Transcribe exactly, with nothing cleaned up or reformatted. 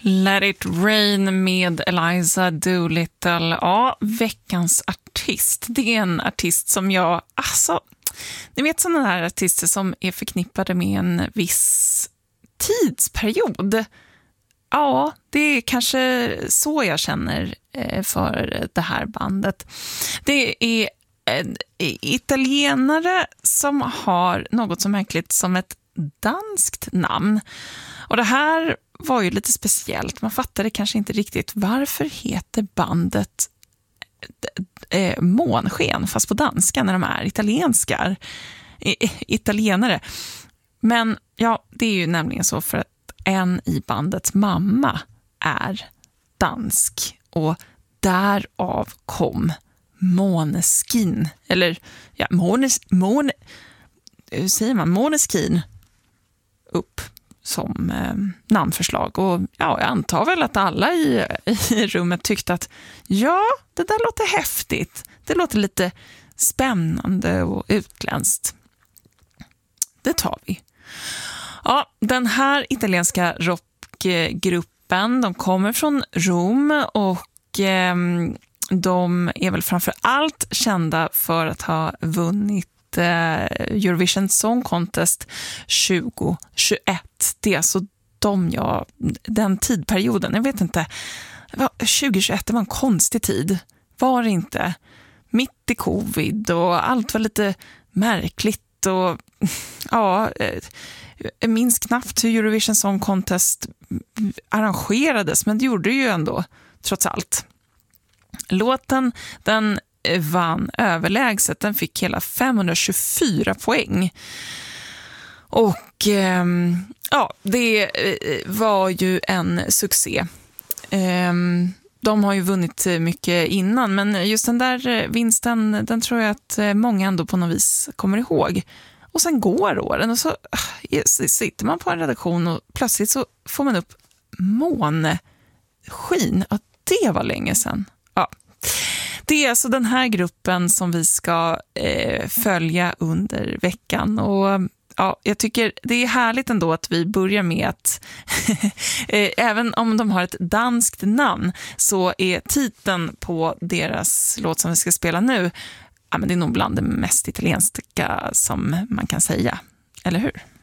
Let it rain med Eliza Doolittle. Ja, veckans artist. Det är en artist som jag... Alltså, ni vet sådana här artister som är förknippade med en viss tidsperiod. Ja, det är kanske så jag känner för det här bandet. Det är italienare som har något så märkligt som ett danskt namn. Och det här var ju lite speciellt. Man fattade kanske inte riktigt varför heter bandet eh, Månsken fast på danska när de är italienskar. I, italienare. Men ja, det är ju nämligen så för att en i bandets mamma är dansk och därav kom Måneskin eller ja, Månes, Måne, hur säger man? Måneskin upp som eh, namnförslag. Och ja, jag antar väl att alla i, i rummet tyckte att ja, det där låter häftigt. Det låter lite spännande och utländskt. Det tar vi. Ja, den här italienska rockgruppen, de kommer från Rom och eh, de är väl framför allt kända för att ha vunnit Eurovision Song Contest tjugo tjugoett. Det är alltså de jag, den tidperioden, jag vet inte, tjugo tjugoett, det var en konstig tid, var det inte? Mitt i covid och allt var lite märkligt och ja, jag minns knappt hur Eurovision Song Contest arrangerades, men det gjorde det ju ändå, trots allt. Låten, den vann överlägset. Den fick hela femhundratjugofyra poäng. Och eh, ja, det var ju en succé. Eh, de har ju vunnit mycket innan, men just den där vinsten, den tror jag att många ändå på något vis kommer ihåg. Och sen går åren och så sitter man på en redaktion och plötsligt så får man upp månskin. Ja, det var länge sedan. Ja. Det är alltså den här gruppen som vi ska eh, följa under veckan och ja, jag tycker det är härligt ändå att vi börjar med att eh, även om de har ett danskt namn så är titeln på deras låt som vi ska spela nu, ja, men det är nog bland det mest italienska som man kan säga, eller hur?